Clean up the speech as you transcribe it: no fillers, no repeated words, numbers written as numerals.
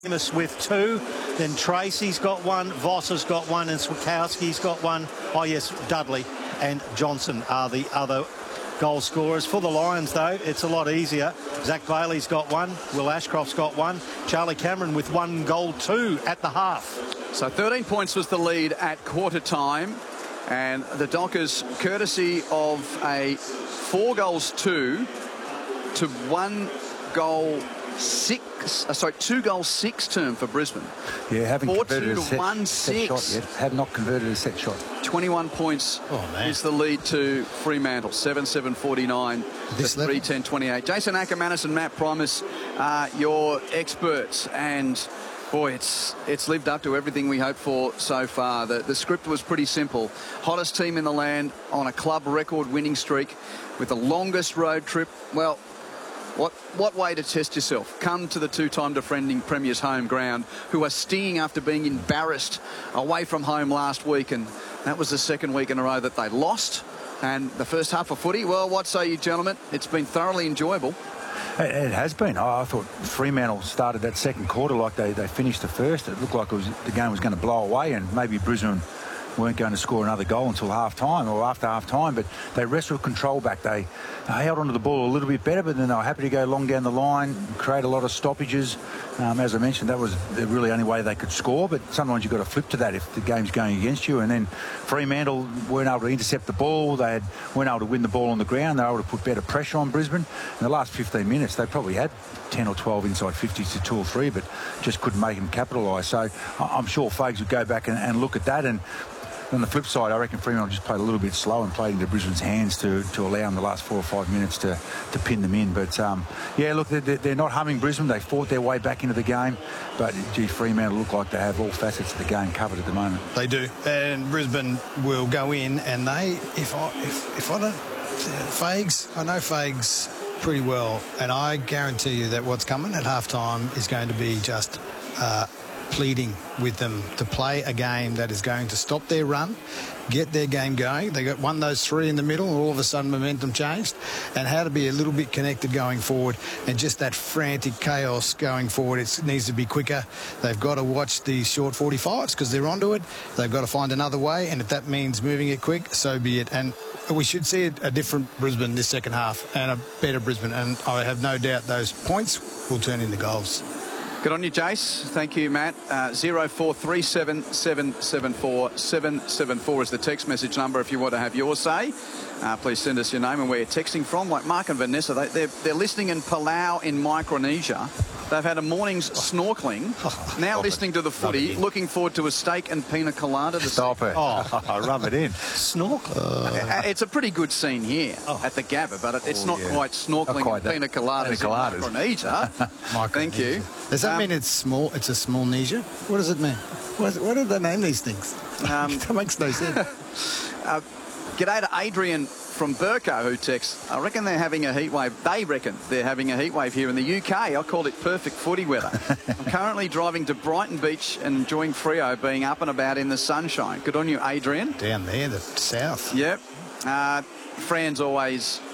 Amos with 2, then Tracy's got 1, Voss has got 1, and Switkowski's got 1. Oh yes, Dudley and Johnson are the other goal scorers. For the Lions though, it's a lot easier. Zach Bailey's got 1, Will Ashcroft's got 1, Charlie Cameron with 1 goal 2 at the half. So 13 points was the lead at quarter time, and the Dockers, courtesy of a 4 goals 2 to 1 goal 6, 2 goals 6 term for Brisbane. Yeah, haven't converted a 4-2 to set shot yet. Have not converted a set shot. 21 points is the lead to Fremantle. 7-7-49 to 3-10-28. Jason Ackermanis and Matt Primus are your experts, and boy, it's lived up to everything we hoped for so far. The script was pretty simple. Hottest team in the land on a club record winning streak with the longest road trip. Well, what way to test yourself? Come to the 2-time defending Premier's home ground, who are stinging after being embarrassed away from home last week, and that was the second week in a row that they lost. And the first half of footy, well, what say you, gentlemen? It's been thoroughly enjoyable. It has been. I thought Fremantle started that second quarter like they finished the first. It looked like the game was going to blow away, and maybe Brisbane weren't going to score another goal until half-time or after half-time, but they wrestled control back. They held onto the ball a little bit better, but then they were happy to go long down the line, create a lot of stoppages. As I mentioned, that was the really only way they could score, but sometimes you've got to flip to that if the game's going against you. And then Fremantle weren't able to intercept the ball. They weren't able to win the ball on the ground. They were able to put better pressure on Brisbane. In the last 15 minutes, they probably had 10 or 12 inside 50s to 2 or 3, but just couldn't make them capitalise. So I'm sure Fags would go back and look at that. And on the flip side, I reckon Fremantle just played a little bit slow and played into Brisbane's hands to allow them the last 4 or 5 minutes to pin them in. But, yeah, look, they're not humming Brisbane. They fought their way back into the game. But, gee, Fremantle look like they have all facets of the game covered at the moment. They do. And Brisbane will go in, and they, if I don't, Fags, I know Fags pretty well, and I guarantee you that what's coming at halftime is going to be just pleading with them to play a game that is going to stop their run, get their game going. They won those 3 in the middle, and all of a sudden momentum changed, and how to be a little bit connected going forward, and just that frantic chaos going forward. It needs to be quicker. They've got to watch the short 45s because they're onto it. They've got to find another way, and if that means moving it quick, so be it. And we should see a different Brisbane this second half, and a better Brisbane, and I have no doubt those points will turn into goals. Good on you, Jace. Thank you, Matt. 0437774774 is the text message number if you want to have your say. Please send us your name and where you're texting from. Like Mark and Vanessa, they're listening in Palau in Micronesia. They've had a morning's snorkelling. Now listening to the footy, looking forward to a steak and pina colada. Stop it. Rub it in. Snorkeling. It's a pretty good scene here at the Gabba, but it's not quite snorkelling and pina coladas in Micronesia. Thank you. Does that mean it's small? It's a small Nesia? What does it mean? What do they name these things? That makes no sense. G'day to Adrian from Burko, who texts, I reckon they're having a heat wave. They reckon they're having a heat wave here in the UK. I called it perfect footy weather. I'm currently driving to Brighton Beach and enjoying Freo being up and about in the sunshine. Good on you, Adrian. Down there, the south. Yep. Fran's always